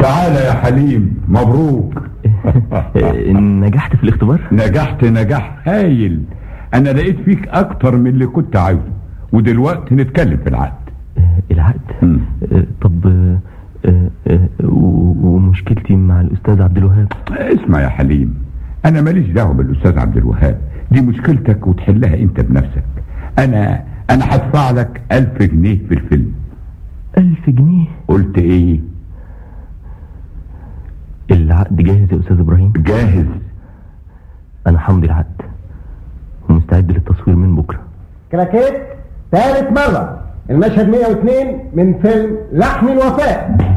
تعالى يا حليم، مبروك. نجحت في الاختبار؟ نجحت هايل. انا لقيت فيك اكتر من اللي كنت عاوزه، ودلوقتي نتكلم في العقد. العقد؟ طب ومشكلتي مع الاستاذ عبد الوهاب؟ اسمع يا حليم، انا ماليش دعوه بالاستاذ عبد الوهاب، دي مشكلتك وتحلها انت بنفسك. انا هدفع لك 1000 جنيه في الفيلم. 1000 جنيه؟ قلت ايه؟ العقد جاهز يا استاذ ابراهيم؟ جاهز. انا همضي العقد ومستعد للتصوير من بكره. كراكيت ثالث مره، المشهد 102 من فيلم لحن الوفاء.